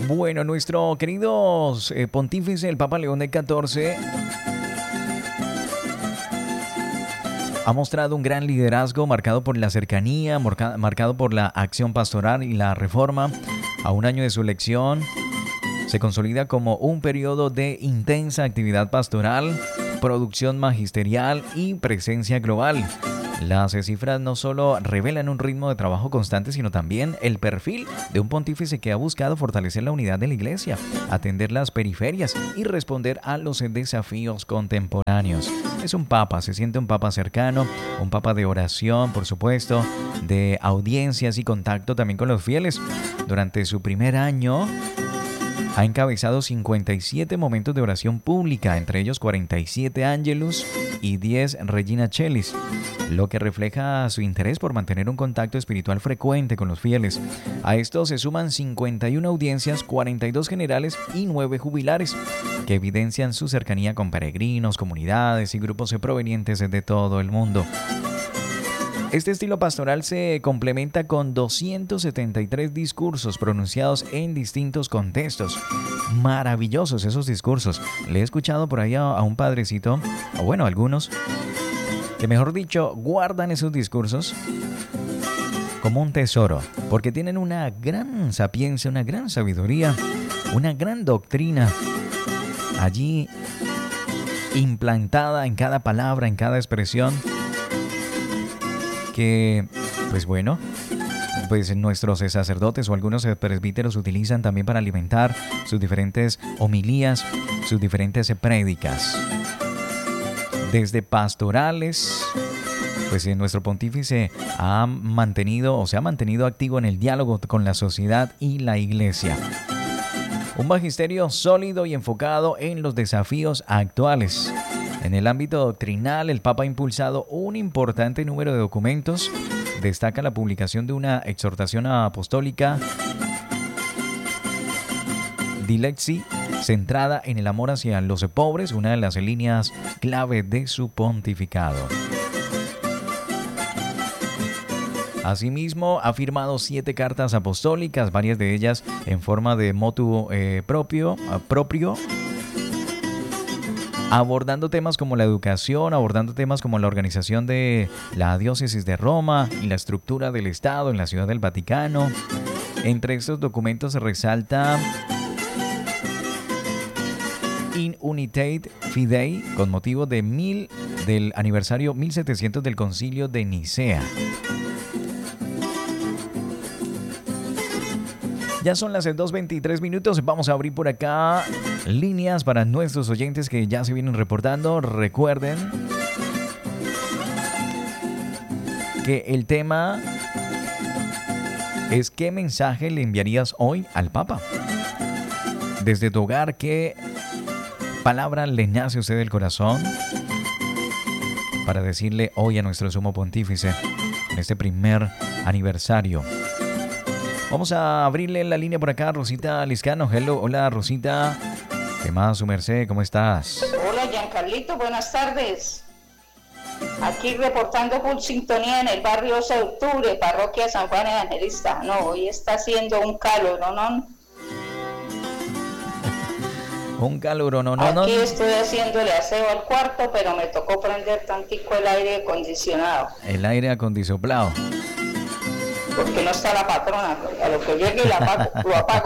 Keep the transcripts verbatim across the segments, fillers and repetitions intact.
Bueno, nuestro querido eh, pontífice, el Papa León catorce, ha mostrado un gran liderazgo marcado por la cercanía, marca, marcado por la acción pastoral y la reforma. A un año de su elección, se consolida como un periodo de intensa actividad pastoral, producción magisterial y presencia global. Las cifras no solo revelan un ritmo de trabajo constante, sino también el perfil de un pontífice que ha buscado fortalecer la unidad de la Iglesia, atender las periferias y responder a los desafíos contemporáneos. Es un papa, se siente un papa cercano, un papa de oración, por supuesto, de audiencias y contacto también con los fieles. Durante su primer año, ha encabezado cincuenta y siete momentos de oración pública, entre ellos cuarenta y siete Angelus y diez Regina Celis, lo que refleja su interés por mantener un contacto espiritual frecuente con los fieles. A esto se suman cincuenta y una audiencias, cuarenta y dos generales y nueve jubilares, que evidencian su cercanía con peregrinos, comunidades y grupos provenientes de todo el mundo. Este estilo pastoral se complementa con doscientos setenta y tres discursos pronunciados en distintos contextos. Maravillosos esos discursos. Le he escuchado por ahí a, a un padrecito, o bueno, algunos, que mejor dicho, guardan esos discursos como un tesoro, porque tienen una gran sapiencia, una gran sabiduría, una gran doctrina allí implantada en cada palabra, en cada expresión, que, pues bueno, pues nuestros sacerdotes o algunos presbíteros utilizan también para alimentar sus diferentes homilías, sus diferentes prédicas. Desde pastorales, pues nuestro pontífice ha mantenido o se ha mantenido activo en el diálogo con la sociedad y la Iglesia. Un magisterio sólido y enfocado en los desafíos actuales. En el ámbito doctrinal, el Papa ha impulsado un importante número de documentos. Destaca la publicación de una exhortación apostólica, Dilexi, centrada en el amor hacia los pobres, una de las líneas clave de su pontificado. Asimismo, ha firmado siete cartas apostólicas, varias de ellas en forma de motu eh, propio, propio, abordando temas como la educación, abordando temas como la organización de la diócesis de Roma y la estructura del Estado en la Ciudad del Vaticano. Entre estos documentos se resalta In Unitate Fidei, con motivo de mil, del aniversario mil setecientos del Concilio de Nicea. Ya son las dos veintitrés minutos. Vamos a abrir por acá líneas para nuestros oyentes que ya se vienen reportando. Recuerden que el tema es ¿qué mensaje le enviarías hoy al Papa? Desde tu hogar, ¿qué palabra le nace a usted del corazón para decirle hoy a nuestro sumo pontífice en este primer aniversario? Vamos a abrirle la línea por acá, Rosita Liscano. Hello, hola Rosita. ¿Qué más, su merced? ¿Cómo estás? Hola, Giancarlito, buenas tardes. Aquí reportando full sintonía en el barrio doce de octubre, parroquia San Juan Evangelista. No, hoy está haciendo un calor, ¿no? no. Un calor, no, no, no. Aquí estoy haciéndole aseo al cuarto, pero me tocó prender tantico el aire acondicionado. El aire acondicionado. Porque no está la patrona, a lo que llegue la apago, lo apago.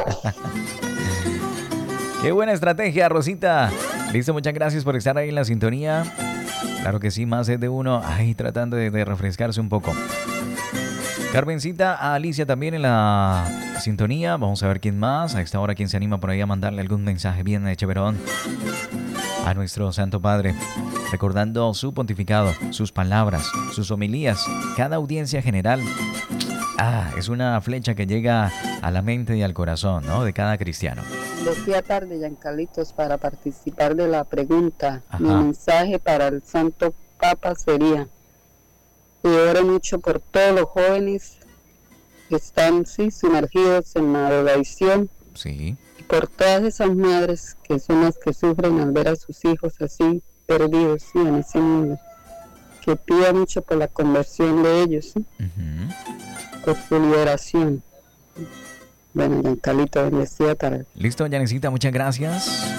Qué buena estrategia, Rosita. Listo, muchas gracias por estar ahí en la sintonía. Claro que sí, más es de uno ahí tratando de, de refrescarse un poco. Carmencita, a Alicia también en la sintonía. Vamos a ver quién más. A esta hora, quién se anima por ahí a mandarle algún mensaje bien de chéverón a nuestro Santo Padre, recordando su pontificado, sus palabras, sus homilías, cada audiencia general. Ah, es una flecha que llega a la mente y al corazón, ¿no?, de cada cristiano. Decía tarde, Giancarlitos, para participar de la pregunta. Ajá. Mi mensaje para el Santo Papa sería que ore mucho por todos los jóvenes que están sí, sumergidos en la drogadicción. Sí. Y por todas esas madres que son las que sufren al ver a sus hijos así perdidos, sí, en ese mundo. Que pida mucho por la conversión de ellos, ¿sí? Uh-huh. Por su liberación. Bueno, Giancarlito, bendecida tarde. Listo, Yanecita, muchas gracias.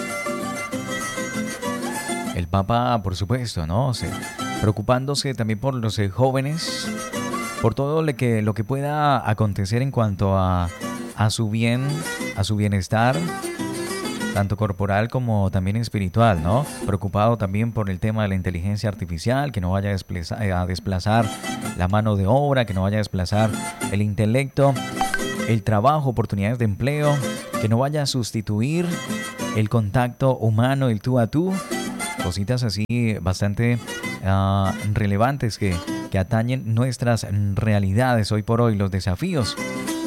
El Papa, por supuesto, ¿no? Sí, preocupándose también por los eh, jóvenes, por todo lo que, lo que pueda acontecer en cuanto a, a su bien, a su bienestar, tanto corporal como también espiritual, ¿no? Preocupado también por el tema de la inteligencia artificial, que no vaya a desplazar, a desplazar la mano de obra, que no vaya a desplazar el intelecto, el trabajo, oportunidades de empleo, que no vaya a sustituir el contacto humano, el tú a tú. Cositas así bastante uh, relevantes que, que atañen nuestras realidades hoy por hoy, los desafíos.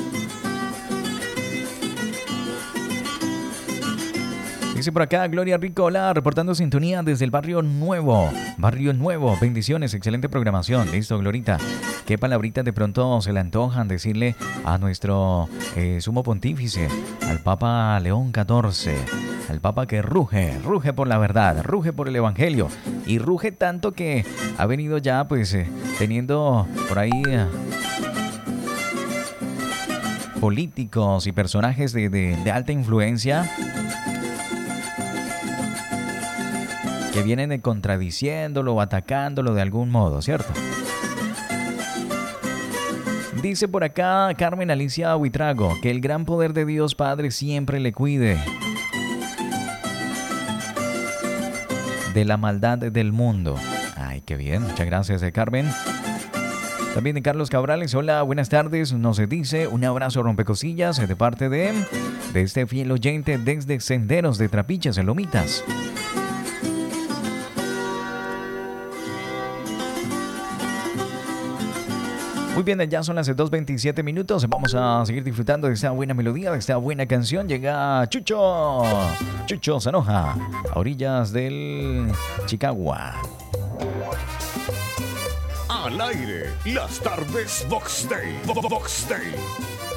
Dice por acá Gloria Ricola, reportando sintonía desde el Barrio Nuevo. Barrio Nuevo, bendiciones, excelente programación. Listo, Glorita. ¿Qué palabritas de pronto se le antojan decirle a nuestro eh, sumo pontífice, al Papa León catorce? Al Papa que ruge, ruge por la verdad, ruge por el Evangelio. Y ruge tanto que ha venido ya pues eh, teniendo por ahí eh, políticos y personajes de, de, de alta influencia que vienen contradiciéndolo o atacándolo de algún modo, ¿cierto? Dice por acá Carmen Alicia Huitrago, que el gran poder de Dios Padre siempre le cuide de la maldad del mundo. Ay, qué bien, muchas gracias, eh, Carmen. También de Carlos Cabrales, hola, buenas tardes, nos dice un abrazo rompecosillas de parte de, de este fiel oyente desde Senderos de Trapiches en Lomitas. Muy bien, ya son las dos veintisiete minutos. Vamos a seguir disfrutando de esta buena melodía, de esta buena canción. Llega Chucho. Chucho Sanoja, a orillas del Chicagua. Al aire, las tardes Vox Day. Vox Day.